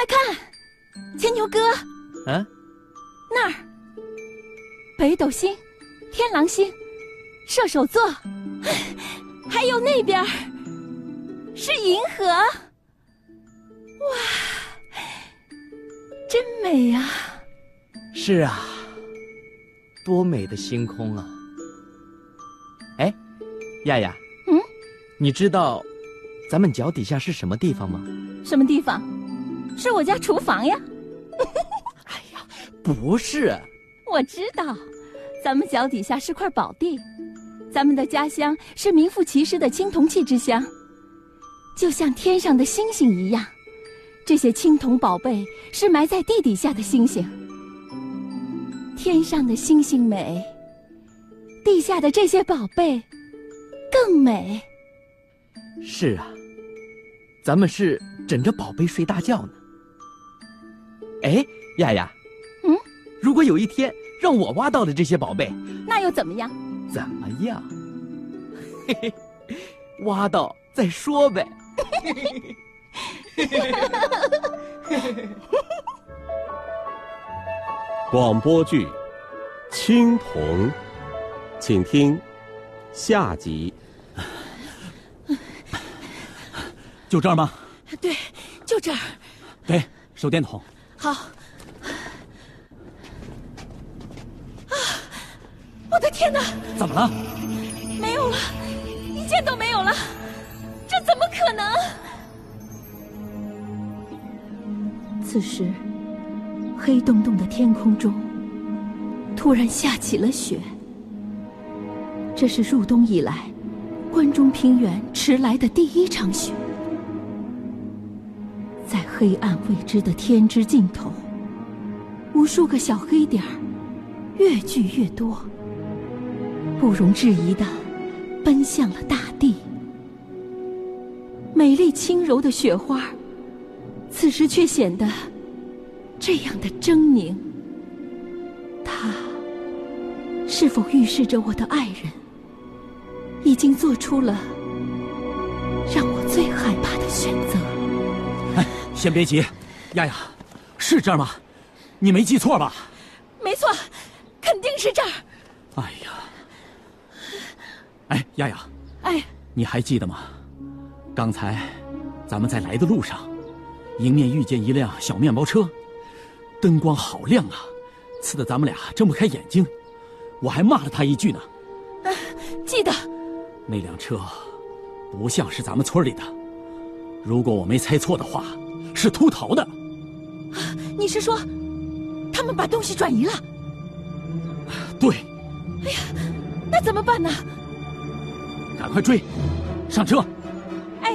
快看，牵牛哥， 嗯， 那儿，北斗星、天狼星、射手座，还有那边是银河。哇，真美呀！ 是啊，多美的星空啊！哎，亚亚，你知道咱们脚底下是什么地方吗？ 什么地方？是我家厨房呀。 哎呀，不是。 我知道，咱们脚底下是块宝地，咱们的家乡是名副其实的青铜器之乡，就像天上的星星一样。这些青铜宝贝是埋在地底下的星星，天上的星星美，地下的这些宝贝更美。 是啊，咱们是枕着宝贝睡大觉呢。哎，亚亚，如果有一天让我挖到了这些宝贝， 那又怎么样？ 怎么样？嘿嘿，挖到再说呗。 广播剧《青铜》，请听下集。 就这儿吗？ 对，就这儿。 给，手电筒。 好。我的天哪！ 怎么了？ 没有了，一件都没有了，这怎么可能？此时，黑洞洞的天空中突然下起了雪。这是入冬以来关中平原迟来的第一场雪。在黑暗未知的天之尽头，无数个小黑点儿越聚越多，不容置疑地奔向了大地。美丽轻柔的雪花此时却显得这样的狰狞。它是否预示着我的爱人已经做出了让我最害怕的选择？ 哎，先别急，亚亚，是这儿吗？你没记错吧？ 没错，肯定是这儿。 哎呀，哎，亚亚， 哎， 你还记得吗？刚才咱们在来的路上，迎面遇见一辆小面包车，灯光好亮啊，刺得咱们俩睁不开眼睛。我还骂了他一句呢。 记得。 那辆车不像是咱们村里的，如果我没猜错的话，是秃头的。 你是说他们把东西转移了？ 对。 哎呀，那怎么办呢？ 赶快追，上车。